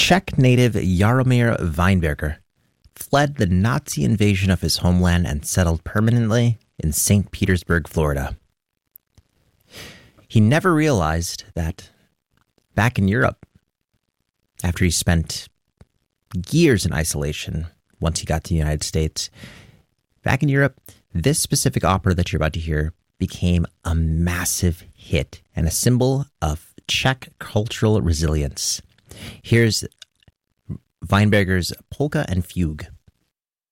Czech native Jaromír Weinberger fled the Nazi invasion of his homeland and settled permanently in St. Petersburg, Florida. He never realized that back in Europe, after he spent years in isolation once he got to the United States, back in Europe, this specific opera that you're about to hear became a massive hit and a symbol of Czech cultural resilience. Here's Weinberger's Polka and Fugue.